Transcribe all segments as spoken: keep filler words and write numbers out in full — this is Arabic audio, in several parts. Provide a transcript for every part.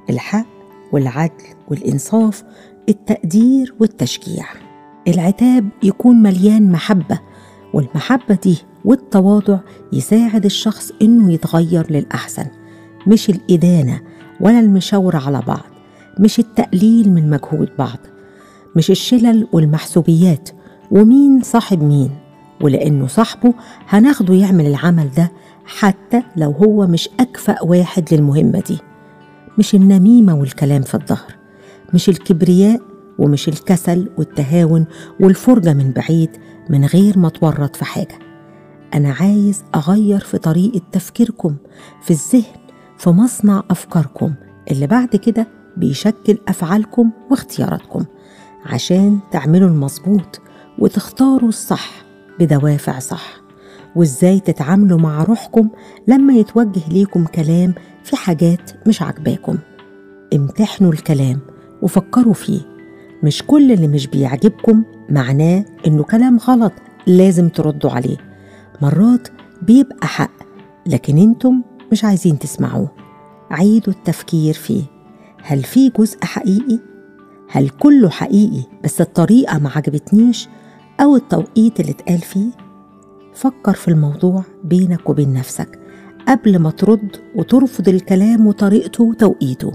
الحق والعدل والإنصاف، التقدير والتشجيع. العتاب يكون مليان محبة، والمحبة دي والتواضع يساعد الشخص إنه يتغير للأحسن، مش الإدانة ولا المشاورة على بعض، مش التقليل من مجهود بعض، مش الشلل والمحسوبيات ومين صاحب مين، ولأنه صاحبه هناخده يعمل العمل ده حتى لو هو مش أكفأ واحد للمهمة دي. مش النميمة والكلام في الظهر، مش الكبرياء ومش الكسل والتهاون والفرجة من بعيد من غير ما تورط في حاجة. أنا عايز أغير في طريقة تفكيركم، في الذهن، في مصنع أفكاركم اللي بعد كده بيشكل أفعالكم واختياراتكم، عشان تعملوا المظبوط وتختاروا الصح بدوافع صح. وإزاي تتعاملوا مع روحكم لما يتوجه ليكم كلام في حاجات مش عجباكم. امتحنوا الكلام وفكروا فيه، مش كل اللي مش بيعجبكم معناه إنه كلام غلط لازم تردوا عليه. مرات بيبقى حق لكن انتم مش عايزين تسمعوه. عيدوا التفكير فيه، هل في جزء حقيقي؟ هل كله حقيقي بس الطريقة ما عجبتنيش أو التوقيت اللي اتقال فيه؟ فكر في الموضوع بينك وبين نفسك قبل ما ترد وترفض الكلام وطريقته وتوقيته.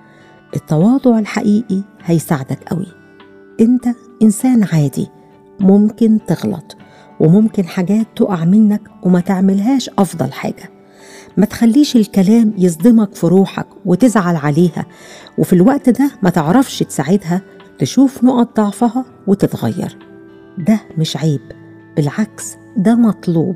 التواضع الحقيقي هيساعدك قوي. انت إنسان عادي، ممكن تغلط وممكن حاجات تقع منك وما تعملهاش أفضل حاجة. ما تخليش الكلام يصدمك في روحك وتزعل عليها، وفي الوقت ده ما تعرفش تساعدها تشوف نقط ضعفها وتتغير. ده مش عيب، بالعكس ده مطلوب.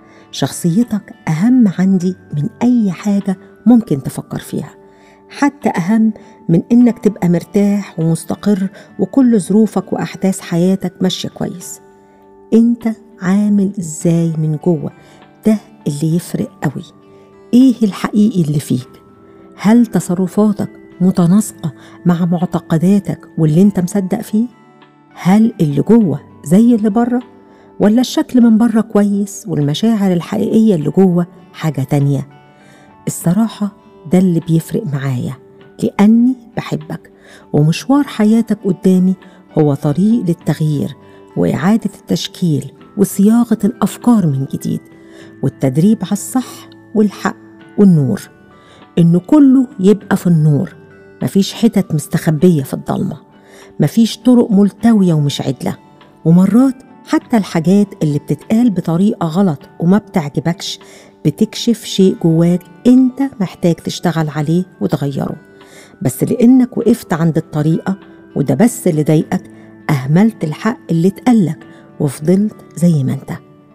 شخصيتك أهم عندي من أي حاجة ممكن تفكر فيها، حتى أهم من إنك تبقى مرتاح ومستقر وكل ظروفك وأحداث حياتك ماشية كويس. انت عامل ازاي من جوه، ده اللي يفرق قوي. ايه الحقيقي اللي فيك؟ هل تصرفاتك متناسقة مع معتقداتك واللي انت مصدق فيه؟ هل اللي جوه زي اللي بره، ولا الشكل من بره كويس والمشاعر الحقيقية اللي جوه حاجة تانية؟ الصراحة ده اللي بيفرق معايا، لأني بحبك ومشوار حياتك قدامي هو طريق للتغيير وإعادة التشكيل وصياغة الأفكار من جديد، والتدريب على الصح والحق والنور، إنه كله يبقى في النور، مفيش حتت مستخبية في الضلمة، مفيش طرق ملتوية ومش عدلة. ومرات حتى الحاجات اللي بتتقال بطريقة غلط وما بتعجبكش بتكشف شيء جواك انت محتاج تشتغل عليه وتغيره، بس لأنك وقفت عند الطريقة وده بس اللي ضايقك أهملت الحق اللي اتقالك وفضلت زي ما انت.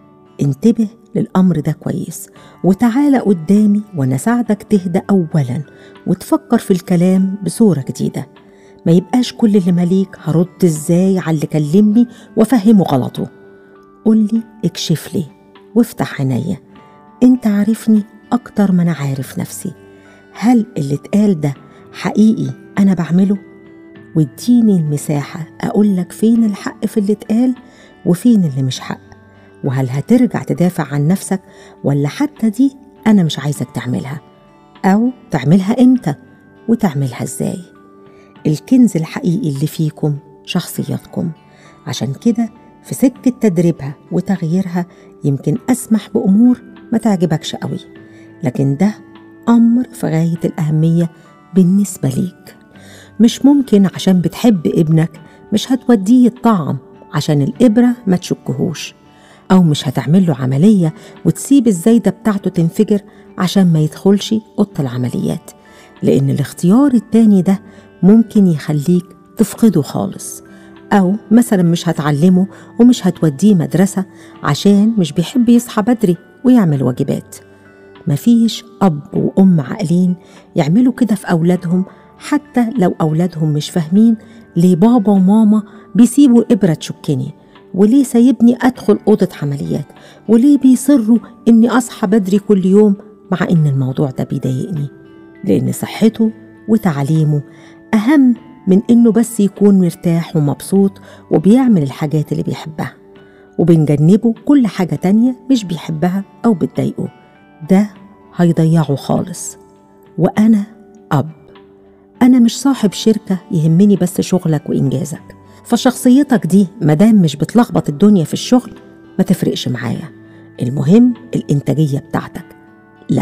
انتبه للأمر ده كويس وتعالى قدامي وانا ساعدك تهدى أولا وتفكر في الكلام بصورة جديدة. ما يبقاش كل اللي مليك هرد ازاي على اللي كلمني وافهمه غلطه. قولي اكشف لي وافتح عينيا، انت عارفني اكتر ما انا عارف نفسي. هل اللي اتقال ده حقيقي انا بعمله؟ واديني المساحة أقولك فين الحق في اللي اتقال وفين اللي مش حق، وهل هترجع تدافع عن نفسك ولا حتى دي أنا مش عايزك تعملها، أو تعملها إمتى وتعملها إزاي. الكنز الحقيقي اللي فيكم شخصياتكم، عشان كده في سكة تدريبها وتغييرها يمكن أسمح بأمور ما تعجبكش قوي، لكن ده أمر في غاية الأهمية بالنسبة ليك. مش ممكن عشان بتحب ابنك مش هتوديه الطعم عشان الإبرة ما تشكهوش، أو مش هتعمله عملية وتسيب الزايدة بتاعته تنفجر عشان ما يدخلش أوضة العمليات، لأن الاختيار التاني ده ممكن يخليك تفقده خالص. أو مثلا مش هتعلمه ومش هتوديه مدرسة عشان مش بيحب يصحى بدري ويعمل واجبات. مفيش أب وأم عاقلين يعملوا كده في أولادهم، حتى لو أولادهم مش فاهمين ليه بابا وماما بيسيبوا إبرة تشكني، وليه سايبني أدخل أوضة عمليات، وليه بيصروا إني أصحى بدري كل يوم مع إن الموضوع ده بيضايقني. لأن صحته وتعليمه أهم من إنه بس يكون مرتاح ومبسوط وبيعمل الحاجات اللي بيحبها، وبنجنبه كل حاجة تانية مش بيحبها أو بتضايقه. ده هيضيعه خالص. وأنا أب أنا مش صاحب شركة يهمني بس شغلك وإنجازك، فشخصيتك دي مدام مش بتلخبط الدنيا في الشغل ما تفرقش معايا، المهم الإنتاجية بتاعتك. لأ،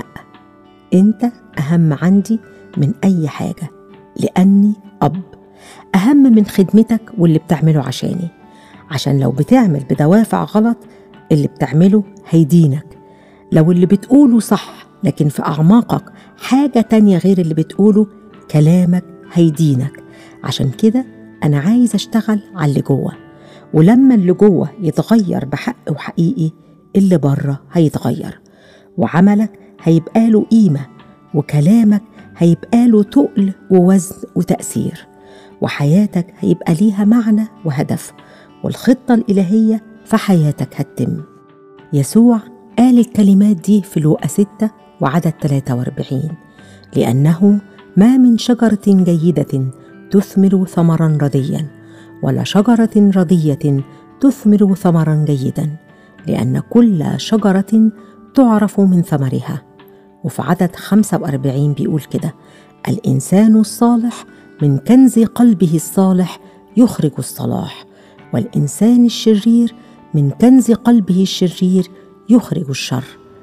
أنت أهم عندي من أي حاجة، لأني أب، أهم من خدمتك واللي بتعمله عشاني، عشان لو بتعمل بدوافع غلط اللي بتعمله هيدينك. لو اللي بتقوله صح لكن في أعماقك حاجة تانية غير اللي بتقوله، كلامك هيدينك. عشان كده أنا عايز أشتغل على اللي جوه، ولما اللي جوه يتغير بحق وحقيقي اللي بره هيتغير، وعملك هيبقى له قيمة، وكلامك هيبقى له تقل ووزن وتأثير، وحياتك هيبقى ليها معنى وهدف، والخطة الإلهية في حياتك هتتم. يسوع قال الكلمات دي في لوقا ستة وعدد ثلاثة وأربعين: لأنه ما من شجرة جيدة تثمر ثمرا رديا، ولا شجرة ردية تثمر ثمرا جيدا، لأن كل شجرة تعرف من ثمرها. وفي عدد خمسة وأربعين بيقول كده: الإنسان الصالح من كنز قلبه الصالح يخرج الصلاح، والإنسان الشرير من كنز قلبه الشرير يخرج الشر،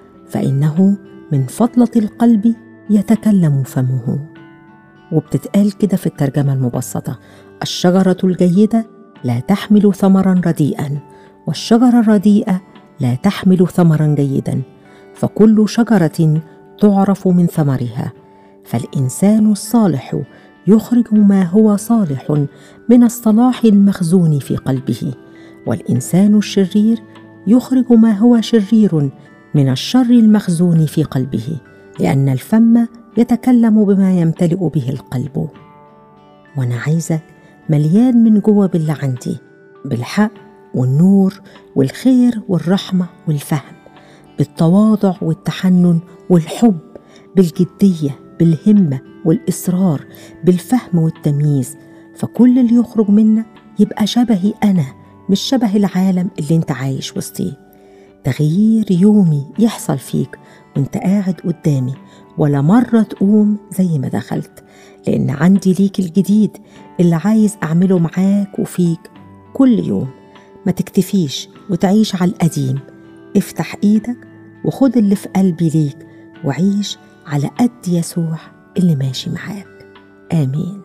فإنه من فضلة القلب يتكلم فمه. وبتتقال كده في الترجمة المبسطة: الشجرة الجيدة لا تحمل ثمرا رديئا، والشجرة الرديئة لا تحمل ثمرا جيدا، فكل شجرة تعرف من ثمرها. فالإنسان الصالح يخرج ما هو صالح من الصلاح المخزون في قلبه، والإنسان الشرير يخرج ما هو شرير من الشر المخزون في قلبه، لأن الفم يتكلم بما يمتلئ به القلب. وأنا عايزة مليان من جوه باللي عندي، بالحق والنور والخير والرحمة والفهم، بالتواضع والتحنن والحب، بالجدية، بالهمة والإصرار، بالفهم والتمييز. فكل اللي يخرج منك يبقى شبهي أنا، مش شبه العالم اللي انت عايش وسطيه. تغيير يومي يحصل فيك وانت قاعد قدامي، ولا مرة تقوم زي ما دخلت، لأن عندي ليك الجديد اللي عايز أعمله معاك وفيك كل يوم. ما تكتفيش وتعيش على القديم، افتح ايدك وخد اللي في قلبي ليك، وعيش على قد يسوع اللي ماشي معاك. آمين.